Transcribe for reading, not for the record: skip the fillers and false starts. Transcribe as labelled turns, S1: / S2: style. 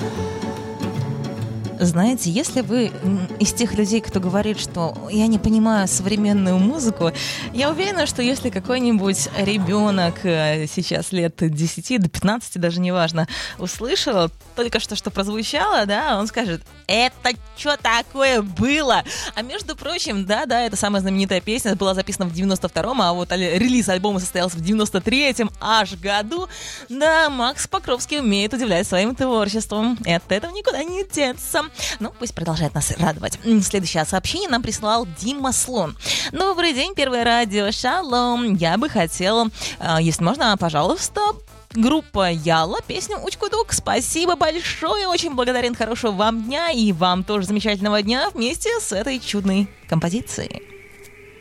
S1: Знаете, если вы из тех людей, кто говорит, что я не понимаю современную музыку, я уверена, что если какой-нибудь ребенок сейчас лет 10 до 15, даже неважно, услышал только что прозвучало, да, он скажет: это что такое было? А между прочим, да, это самая знаменитая песня, была записана в 92-м, а вот релиз альбома состоялся в 93-м аж году. Да, Макс Покровский умеет удивлять своим творчеством. И от этого никуда не деться. Ну, пусть продолжает нас радовать. Следующее сообщение нам прислал Дима Слон. Добрый день, Первое радио, шалом. Я бы хотела, если можно, пожалуйста, группа Яла, песню «Учкудук». Спасибо большое, очень благодарен, хорошего вам дня и вам тоже замечательного дня вместе с этой чудной композицией.